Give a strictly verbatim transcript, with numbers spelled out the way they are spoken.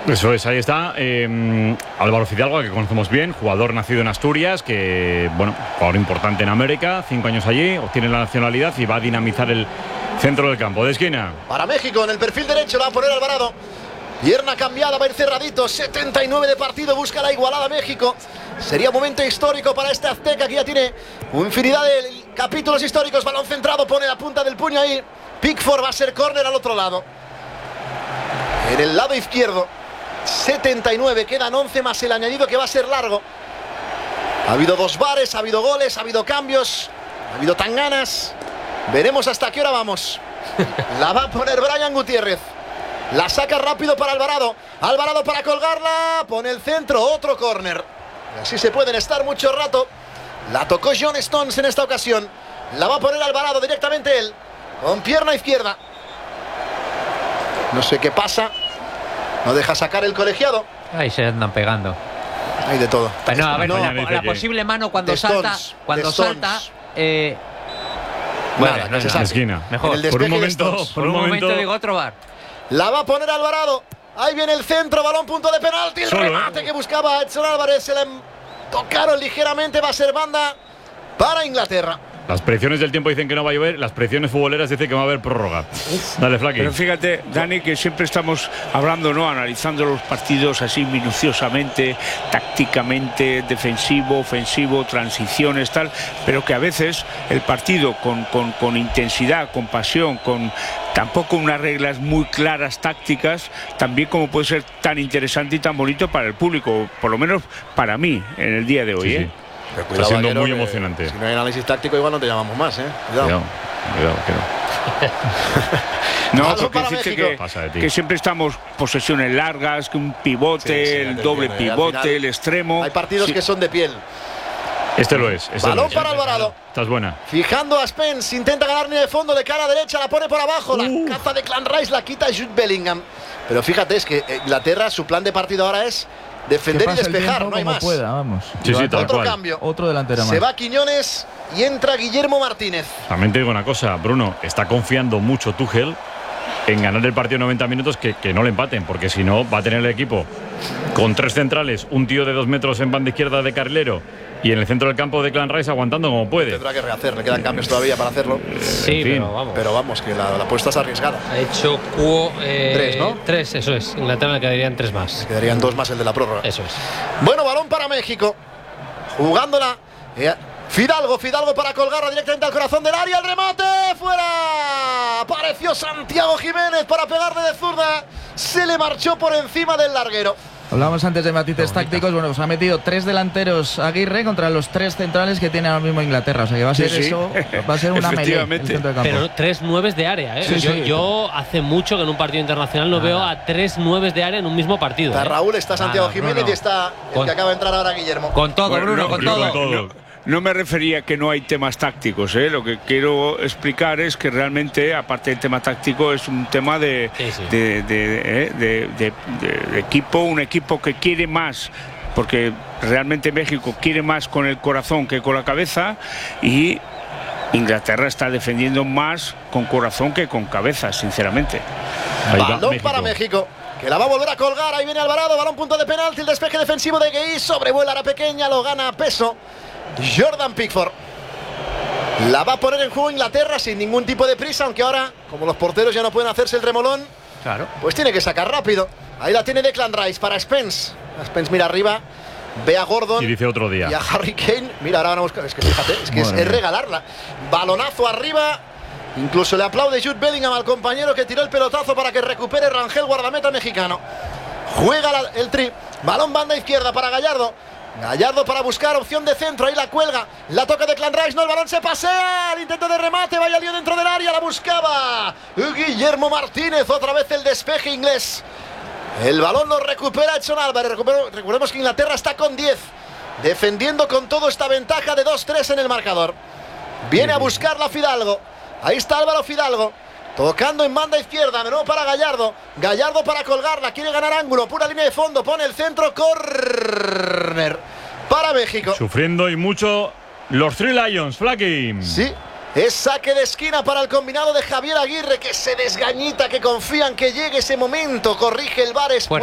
Eso es, ahí está. Eh, Álvaro Fidalgo, que conocemos bien, jugador nacido en Asturias, que, bueno, jugador importante en América, cinco años allí, obtiene la nacionalidad y va a dinamizar el centro del campo. De esquina. Para México, en el perfil derecho, la va a poner Alvarado. Pierna cambiada, va a ir cerradito. setenta y nueve de partido, busca la igualada México. Sería un momento histórico para este azteca que ya tiene infinidad de capítulos históricos. Balón centrado, pone la punta del puño ahí. Pickford va a ser córner al otro lado. En el lado izquierdo. setenta y nueve, quedan once más el añadido que va a ser largo. Ha habido dos bares, ha habido goles, ha habido cambios, ha habido tanganas. Veremos hasta qué hora vamos. La va a poner Brian Gutiérrez. La saca rápido para Alvarado. Alvarado para colgarla. Pone el centro, otro córner. Así se pueden estar mucho rato. La tocó John Stones en esta ocasión. La va a poner Alvarado directamente él. Con pierna izquierda. No sé qué pasa. No deja sacar el colegiado. Ahí se andan pegando. Hay de todo. Pues no, a ver, no, la, dice la que- posible mano cuando de salta, Stones, cuando de Stones. salta, eh, Nada, bueno, que no, se no, saque. esquina. mejor. En el Por un despeje de momento, Stones. por Por un un momento momento, digo otro bar. La va a poner Alvarado. Ahí viene el centro, balón, punto de penalti. El Solo, remate ¿eh? que buscaba Edson Álvarez. Se le tocaron ligeramente. Va a ser banda para Inglaterra. las predicciones del tiempo dicen que no va a llover, las predicciones futboleras dicen que va a haber prórroga. Dale, Flaky. Pero fíjate, Dani, que siempre estamos hablando, ¿no? Analizando los partidos así minuciosamente, tácticamente, defensivo, ofensivo, transiciones, tal, pero que a veces el partido con, con, con intensidad, con pasión, con tampoco unas reglas muy claras tácticas, también como puede ser tan interesante y tan bonito para el público, por lo menos para mí en el día de hoy, Sí, ¿eh? sí. Está siendo Vaquero, muy que emocionante. Si no hay análisis táctico, igual no te llamamos más, ¿eh? Cuidado. Cuidado, cuidado, que no. No, Balón porque para decirte México. que, Pasa de ti. que siempre estamos posesiones largas, que un pivote, Sí, sí, ya el te doble entiendo, y al pivote, final el extremo. Hay partidos Sí. que son de piel. Este lo es. Este Balón lo es. para Alvarado. Estás buena. Fijando a Spence, intenta ganar línea de fondo de cara derecha, la pone por abajo, la caza de Clan Rice, la quita Jude Bellingham. Pero fíjate, es que Inglaterra, su plan de partido ahora es defender y despejar, no hay más. Pueda, vamos. Sí, sí, tal Otro cual. cambio. Otro delantero más. Se va Quiñones y entra Guillermo Martínez. También te digo una cosa, Bruno, está confiando mucho Tuchel en ganar el partido noventa minutos, que, que no le empaten, porque si no va a tener el equipo con tres centrales, un tío de dos metros en banda izquierda de carrilero y en el centro del campo de Clan Rice aguantando como puede. Tendrá que rehacer, le quedan cambios todavía para hacerlo. Sí, En fin. pero vamos. Pero vamos, que la, la apuesta es arriesgada. Ha hecho Cuo. Eh, Tres, ¿no? Tres, eso es. Inglaterra le quedarían tres más. Quedarían dos más el de la prórroga. Eso es. Bueno, balón para México. Jugándola. Eh, Fidalgo, Fidalgo para colgarla directamente al corazón del área. El remate fuera. Apareció Santiago Jiménez para pegarle de zurda. Se le marchó por encima del larguero. Hablábamos antes de matices tácticos. Bueno, pues ha metido tres delanteros Aguirre contra los tres centrales que tiene ahora mismo Inglaterra. O sea que va a ser Sí, sí. eso, va a ser una melee en el Efectivamente. centro del campo. Pero tres nueves de área, ¿eh? Sí, yo, sí. yo hace mucho que en un partido internacional no veo a tres nueves de área en un mismo partido. Está ¿eh? Raúl, está Santiago Nada, Jiménez Bruno. y está el Con- que acaba de entrar ahora Guillermo. Con todo, Bueno, Bruno, no, con Bruno, todo. con todo. No, no me refería a que no hay temas tácticos, ¿eh? Lo que quiero explicar es que realmente, aparte del tema táctico, es un tema de, Sí, sí. de, de- ¿eh? de- de- de- de equipo, un equipo que quiere más, porque realmente México quiere más con el corazón que con la cabeza, y Inglaterra está defendiendo más con corazón que con cabeza, sinceramente. Ahí va Balón México. para México, que la va a volver a colgar. Ahí viene Alvarado, balón punto de penalti. El despeje defensivo de Gueye, sobrevuela la pequeña, lo gana a peso Jordan Pickford. La va a poner en juego Inglaterra sin ningún tipo de prisa, aunque ahora, como los porteros ya no pueden hacerse el remolón, Claro. pues tiene que sacar rápido. Ahí la tiene Declan Rice para Spence. Spence mira arriba, ve a Gordon Y dice otro día. y a Harry Kane. Mira, ahora van a buscar. Es que fíjate, es que es, Madre es mía. regalarla. Balonazo arriba. Incluso le aplaude Jude Bellingham al compañero que tiró el pelotazo para que recupere Rangel, guardameta mexicano. Juega la- el tri. Balón banda izquierda para Gallardo. Gallardo para buscar opción de centro. Ahí la cuelga. La toca de Clan Rice. No, el balón se pasea. El intento de remate. Vaya lío dentro del área. La buscaba Guillermo Martínez. Otra vez el despeje inglés. El balón lo recupera Edson Álvarez. Recupero- Recordemos que Inglaterra está con diez. Defendiendo con todo esta ventaja de dos tres en el marcador. Viene a buscarla Fidalgo. Ahí está Álvaro Fidalgo. Tocando en banda izquierda. De nuevo para Gallardo. Gallardo para colgarla. Quiere ganar ángulo. Pura línea de fondo. Pone el centro. Corner para México. Sufriendo y mucho los Three Lions, Flaky. Sí. Es saque de esquina para el combinado de Javier Aguirre, que se desgañita, que confían que llegue ese momento. Corrige el V A R.